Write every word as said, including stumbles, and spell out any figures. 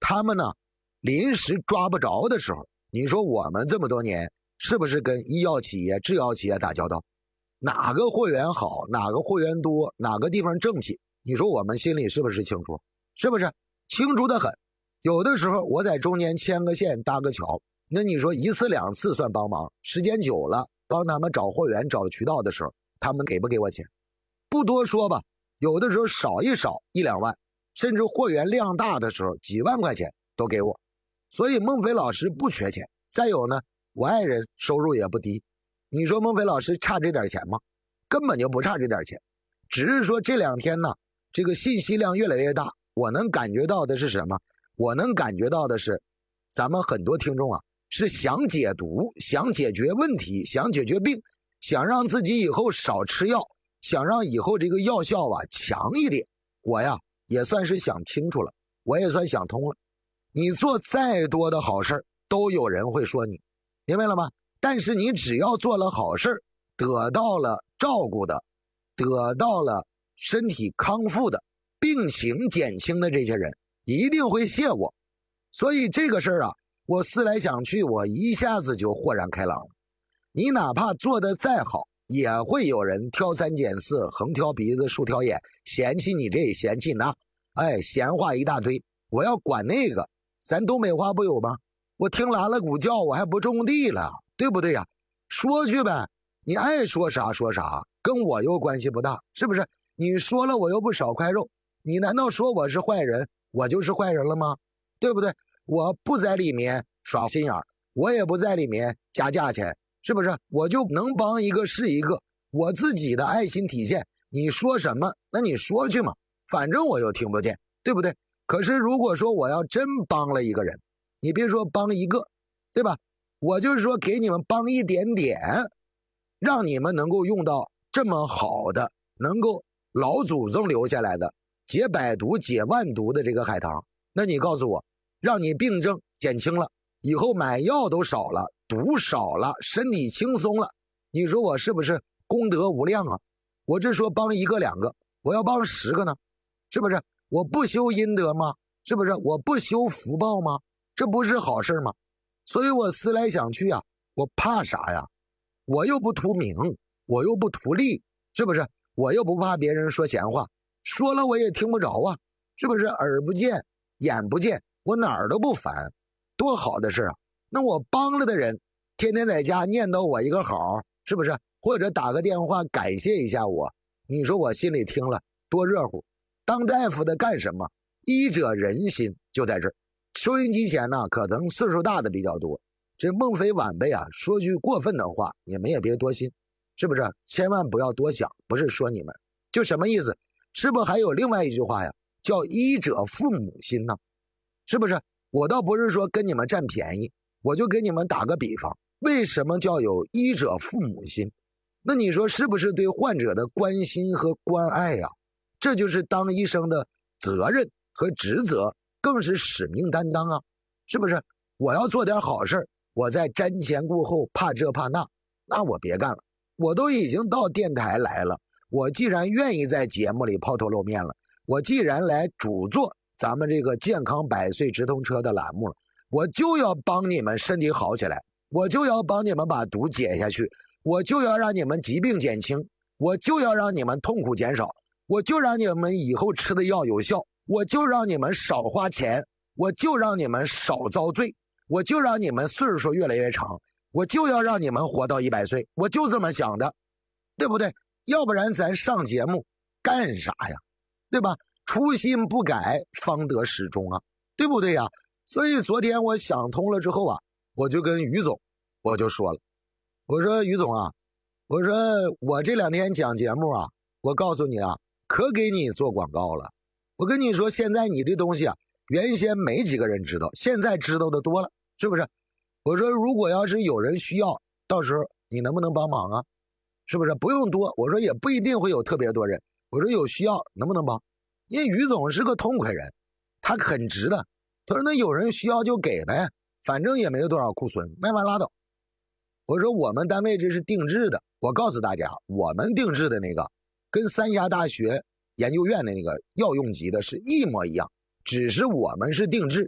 他们呢临时抓不着的时候，你说我们这么多年是不是跟医药企业、制药企业打交道？哪个货源好，哪个货源多，哪个地方正品，你说我们心里是不是清楚？是不是清楚的很？有的时候我在中间牵个线搭个桥，那你说一次两次算帮忙，时间久了帮他们找货源找渠道的时候，他们给不给我钱？不多说吧，有的时候少一少一两万，甚至货源量大的时候几万块钱都给我。所以孟非老师不缺钱。再有呢，我爱人收入也不低，你说孟非老师差这点钱吗？根本就不差这点钱，只是说这两天呢这个信息量越来越大，我能感觉到的是什么？我能感觉到的是咱们很多听众啊是想解毒，想解决问题，想解决病，想让自己以后少吃药，想让以后这个药效啊强一点。我呀也算是想清楚了，我也算想通了。你做再多的好事都有人会说你，明白了吗？但是你只要做了好事，得到了照顾的，得到了身体康复的，病情减轻的这些人一定会谢我。所以这个事儿啊，我思来想去，我一下子就豁然开朗了。你哪怕做得再好，也会有人挑三拣四，横挑鼻子竖挑眼，嫌弃你这嫌弃那，哎，闲话一大堆。我要管那个，咱东北话不有吗？我听拉拉鼓叫，我还不种地了，对不对呀？说去呗，你爱说啥说啥，跟我又关系不大，是不是？你说了我又不少块肉，你难道说我是坏人，我就是坏人了吗？对不对？我不在里面耍心眼儿，我也不在里面加价钱，是不是？我就能帮一个是一个，我自己的爱心体现。你说什么，那你说去嘛，反正我又听不见，对不对？可是如果说我要真帮了一个人，你别说帮一个，对吧？我就是说给你们帮一点点，让你们能够用到这么好的，能够老祖宗留下来的解百毒解万毒的这个海棠，那你告诉我，让你病症减轻了，以后买药都少了，毒少了，身体轻松了，你说我是不是功德无量啊？我这说帮一个两个，我要帮十个呢，是不是？我不修阴德吗？是不是？我不修福报吗？这不是好事吗？所以我思来想去啊，我怕啥呀？我又不图名，我又不图利，是不是？我又不怕别人说闲话，说了我也听不着啊，是不是？耳不见眼不见，我哪儿都不烦，多好的事啊！那我帮了的人天天在家念叨我一个好，是不是？或者打个电话感谢一下我，你说我心里听了多热乎。当大夫的干什么？医者仁心就在这儿。收音机前呢，可能岁数大的比较多，这孟非晚辈啊，说句过分的话，你们也别多心，是不是？千万不要多想，不是说你们，就什么意思？是不是还有另外一句话呀？叫医者父母心呢？是不是？我倒不是说跟你们占便宜，我就给你们打个比方，为什么叫有医者父母心？那你说是不是对患者的关心和关爱呀？这就是当医生的责任和职责，更是使命担当啊，是不是？我要做点好事，我在瞻前顾后，怕这怕那，那我别干了。我都已经到电台来了，我既然愿意在节目里抛头露面了，我既然来主做咱们这个健康百岁直通车的栏目了，我就要帮你们身体好起来，我就要帮你们把毒解下去，我就要让你们疾病减轻，我就要让你们痛苦减少，我就让你们以后吃的药有效，我就让你们少花钱，我就让你们少遭罪，我就让你们岁数越来越长，我就要让你们活到一百岁，我就这么想的，对不对？要不然咱上节目干啥呀？对吧？初心不改，方得始终啊，对不对呀？所以昨天我想通了之后啊，我就跟于总我就说了，我说于总啊，我说我这两天讲节目啊，我告诉你啊，可给你做广告了。我跟你说，现在你这东西啊，原先没几个人知道，现在知道的多了，是不是？我说如果要是有人需要，到时候你能不能帮忙啊？是不是？不用多，我说也不一定会有特别多人，我说有需要能不能帮？因为于总是个痛快人，他很直的，他说那有人需要就给呗，反正也没有多少库存，卖完拉倒。我说我们单位这是定制的，我告诉大家，我们定制的那个跟三峡大学研究院的那个药用级的是一模一样，只是我们是定制，